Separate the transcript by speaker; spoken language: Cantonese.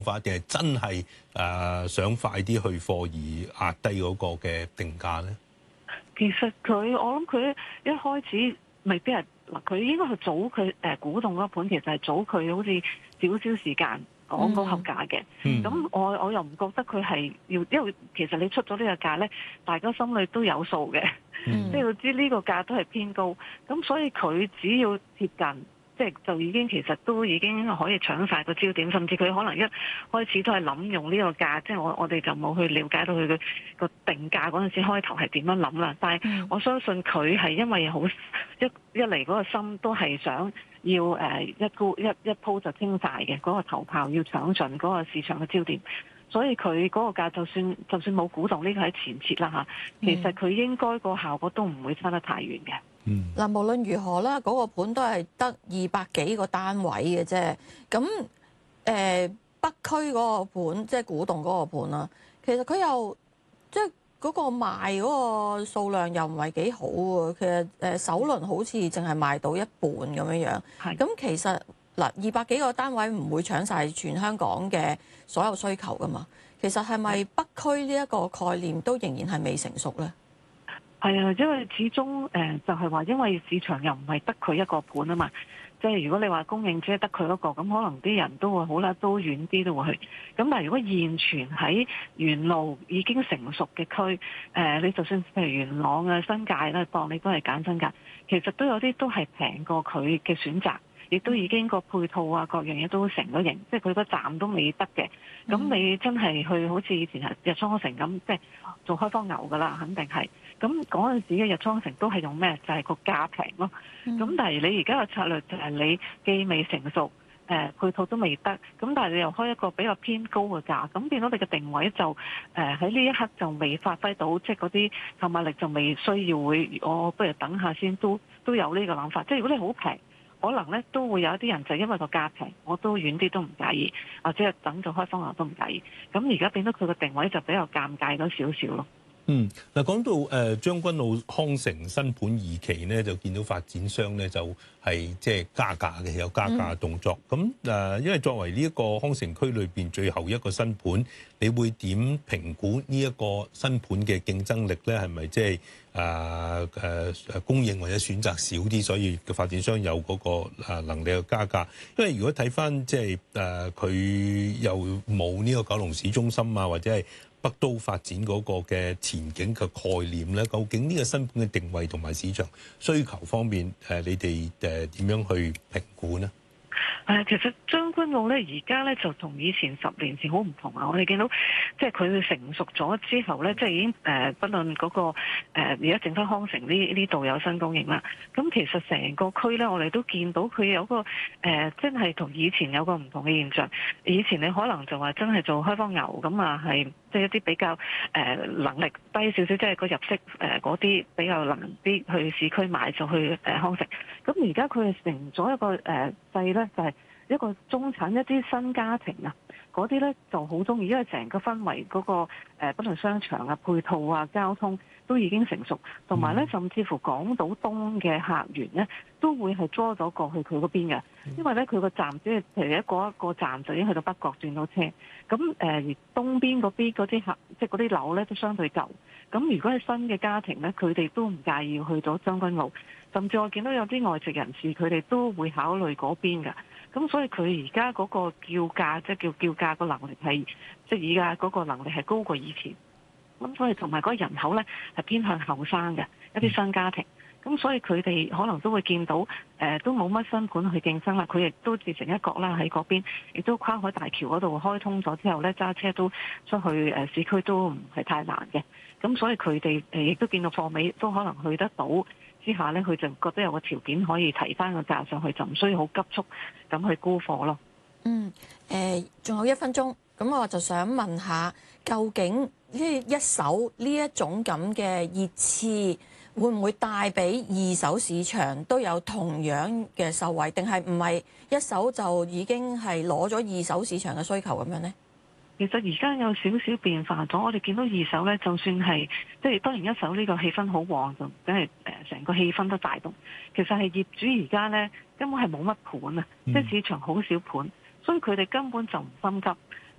Speaker 1: 法，定係真係想快啲去貨而壓低嗰個嘅定價咧？
Speaker 2: 其實我諗佢一開始未必係嗱，佢應該係早佢鼓動嗰盤，其實係早佢好似少少時間講嗰個價嘅。咁我又唔覺得佢係要，因為其實你出咗呢個價咧，大家心裏都有數嘅，即係要知呢個價都係偏高。咁所以佢只要貼近。即係就已經其實都已經可以搶晒個焦點，甚至佢可能一開始都係諗用呢個價，即係我哋就冇去了解到佢嘅個定價嗰陣時開頭係點樣諗啦。但係我相信佢係因為好一嚟嗰個心都係想要一鋪就清晒嘅嗰個頭炮，要搶盡嗰個市場嘅焦點。所以佢嗰個價就算冇鼓動呢個喺前設啦嚇，其實佢應該個效果都唔會差得太遠嘅。
Speaker 3: 嗱，無論如何啦，嗰個盤都係得200幾個單位嘅啫。咁北區嗰個盤，即係古洞嗰個盤啦，其實佢又即係嗰個賣嗰個數量又唔係幾好喎。其實首輪好似淨係賣到一半咁樣樣。咁其實嗱，200幾個單位唔會搶晒全香港嘅所有需求噶嘛。其實係咪北區呢一個概念都仍然係未成熟咧？
Speaker 2: 係啊，因為始終就係話，因為市場又唔係得佢一個盤啊嘛。即係如果你話供應只係得佢一個，咁可能啲人都會好啦，都遠啲都會去。咁但係如果現存喺沿路已經成熟嘅區，你就算譬如元朗啊、新界咧，當你都係揀新界，其實都有啲都係平過佢嘅選擇，亦都已經個配套啊各樣嘢都成咗型，即係佢個站都未得嘅。咁你真係去好似以前係日昌城咁，即係做開荒牛㗎啦，肯定係。咁嗰陣時嘅日昌城都係用咩？就係個價平咯。咁但係你而家嘅策略就係你既未成熟，配套都未得，咁但係你又開一個比較偏高嘅價，咁變到你嘅定位就喺呢一刻就未發揮到，即係嗰啲購買力就未需要會，我不如等下先，都有呢個諗法。即係如果你好平，可能咧都會有一啲人就因為個價平，我都遠啲都唔介意，或者係等咗開荒牛都唔介意。咁而家變到佢個定位就比較尷尬咗少少咯。
Speaker 1: 嗱，講到將軍澳康城新盤2期咧，就見到發展商咧就係即係加價嘅，有加價動作。咁因為作為呢一個康城區裏邊最後一個新盤，你會點評估呢一個新盤嘅競爭力咧？係咪即係供應或者選擇少啲，所以嘅發展商有嗰個能力去加價？因為如果睇翻即係佢又冇呢個九龍市中心啊，或者係北都發展嗰個嘅前景嘅概念咧，究竟呢個新盤嘅定位同埋市場需求方面，你哋點樣去評估呢？
Speaker 2: 其實將軍澳咧，而家咧就同以前10年前好唔同啊！我哋見到即係佢成熟咗之後咧，即係已經不論嗰個而家整翻康城呢度有新供應啦。咁其實成個區咧，我哋都見到佢有個真係同以前有個唔同嘅現象。以前你可能就話真係做開荒牛咁啊，係即係一啲比較能力低少少，即係個入息嗰啲比較難啲去市區買就去康城。咁而家佢係成咗一個勢咧，就係一個中產一啲新家庭啊，嗰啲咧就好中意，因為成個氛圍嗰個不論商場啊、配套啊、交通都已經成熟，同埋咧甚至乎港島東嘅客源咧都會係捉咗過去佢嗰邊嘅，因為咧佢個站即係譬如一個站就已經去到北角轉到車，咁而東邊嗰啲客即係嗰啲樓咧都相對舊，咁如果係新嘅家庭咧，佢哋都唔介意去到將軍澳，甚至我見到有啲外籍人士佢哋都會考慮嗰邊嘅。咁所以佢而家嗰個叫價，即係叫價個能力係，即係而家嗰個能力係高過以前。咁所以同埋嗰個人口咧係偏向後生嘅一啲新家庭。咁所以佢哋可能都會見到，都冇乜新盤去競爭啦。佢亦都自成一角啦，喺嗰邊，亦都跨海大橋嗰度開通咗之後咧，揸車都出去市區都唔係太難嘅。咁所以佢哋亦都見到貨尾都可能去得到。之下咧，佢就覺得有個條件可以提翻個價上去，就唔需要好急促咁去沽貨咯。
Speaker 3: 仲有1分鐘，咁我就想問下，究竟呢一手呢一種咁嘅熱刺，會唔會帶俾二手市場都有同樣嘅受惠，定係唔係一手就已經係攞咗二手市場嘅需求咁樣呢？
Speaker 2: 其實而家有少少變化咗，我哋見到二手咧，就算係即係當然一手呢個氣氛好旺，就梗係成個氣氛都帶動。其實係業主而家咧根本係冇乜盤啊，即係市場好少盤，所以佢哋根本就唔心急。